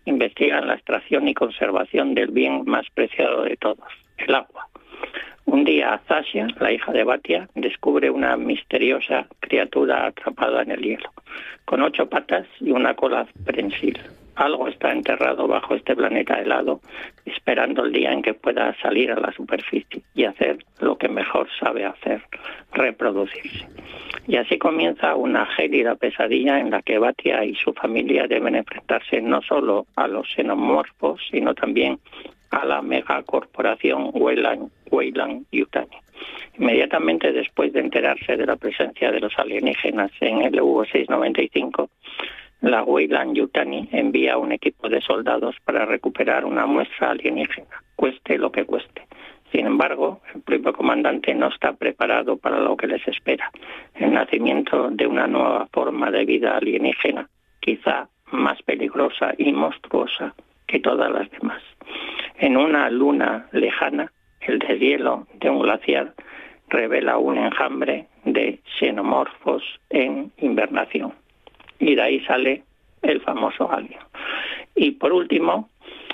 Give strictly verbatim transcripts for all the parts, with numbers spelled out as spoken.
investigan la extracción y conservación del bien más preciado de todos, el agua. Un día, Zasha, la hija de Batia, descubre una misteriosa criatura atrapada en el hielo, con ocho patas y una cola prensil. Algo está enterrado bajo este planeta helado, esperando el día en que pueda salir a la superficie y hacer lo que mejor sabe hacer, reproducirse. Y así comienza una gélida pesadilla en la que Batia y su familia deben enfrentarse no solo a los xenomorfos, sino también a la megacorporación Weyland, Weyland-Yutani. Inmediatamente después de enterarse de la presencia de los alienígenas en el U seiscientos noventa y cinco, la Weyland-Yutani envía un equipo de soldados para recuperar una muestra alienígena, cueste lo que cueste. Sin embargo, el propio comandante no está preparado para lo que les espera, el nacimiento de una nueva forma de vida alienígena, quizá más peligrosa y monstruosa que todas las demás. En una luna lejana, el deshielo de un glaciar revela un enjambre de xenomorfos en invernación. Y de ahí sale el famoso alien. Y por último,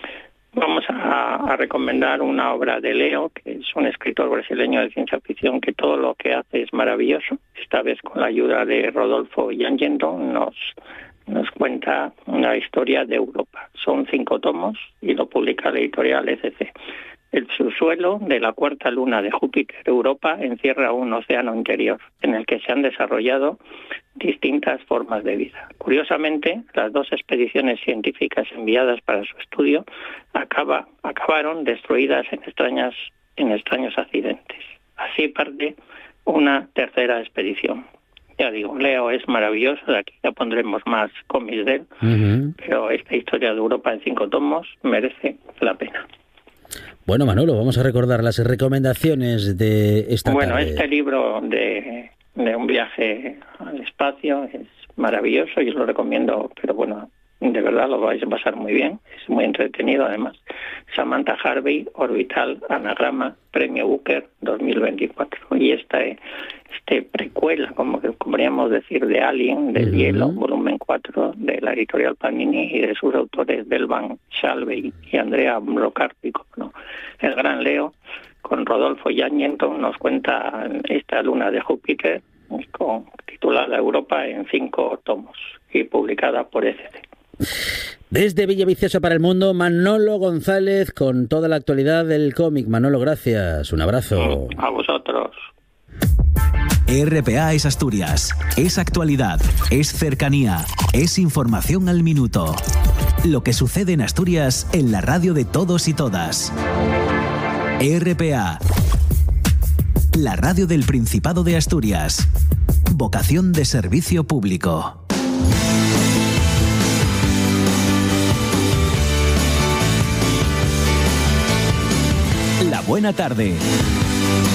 vamos a, a recomendar una obra de Leo, que es un escritor brasileño de ciencia ficción que todo lo que hace es maravilloso. Esta vez con la ayuda de Rodolfo Jangenton nos, nos cuenta una historia de Europa. Son cinco tomos y lo publica la editorial E C C. El subsuelo de la cuarta luna de Júpiter, Europa, encierra un océano interior en el que se han desarrollado distintas formas de vida. Curiosamente, las dos expediciones científicas enviadas para su estudio acaba, acabaron destruidas en, extrañas, en extraños accidentes. Así parte una tercera expedición. Ya digo, Leo es maravilloso, de aquí ya pondremos más cómics de él, uh-huh. pero esta historia de Europa en cinco tomos merece la pena. Bueno, Manolo, vamos a recordar las recomendaciones de esta bueno, tarde. Bueno, este libro de, de un viaje al espacio es maravilloso y os lo recomiendo, pero bueno, de verdad lo vais a pasar muy bien, es muy entretenido además. Samantha Harvey, Orbital, Anagrama, Premio Booker dos mil veinticuatro. Y esta este precuela, como que podríamos decir, de Alien, del uh-huh. hielo, volumen cuatro, de la editorial Panini y de sus autores Belvan Shalvey y Andrea Brocarpico, ¿no? El gran Leo, con Rodolfo Jangenton, nos cuenta esta luna de Júpiter, con, titulada Europa en cinco tomos y publicada por E C C. Desde Villaviciosa para el mundo, Manolo González con toda la actualidad del cómic. Manolo, gracias. Un abrazo. A vosotros. R P A es Asturias, es actualidad, es cercanía, es información al minuto. Lo que sucede en Asturias en la radio de todos y todas. R P A, la radio del Principado de Asturias. Vocación de servicio público. La buena tarde.